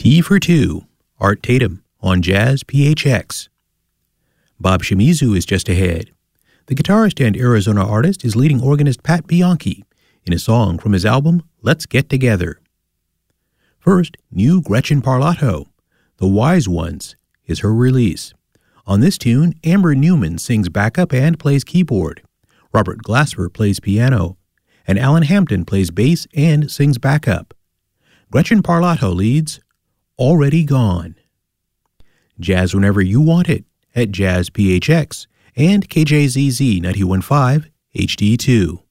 T for Two, Art Tatum on Jazz PHX. Bob Shimizu is just ahead. The guitarist and Arizona artist is leading organist Pat Bianchi in a song from his album Let's Get Together. First, new Gretchen Parlato, The Wise Ones, is her release. On this tune, Amber Newman sings backup and plays keyboard. Robert Glasper plays piano, and Alan Hampton plays bass and sings backup. Gretchen Parlato leads Already Gone. Jazz whenever you want it at Jazz PHX and KJZZ 91.5 HD2.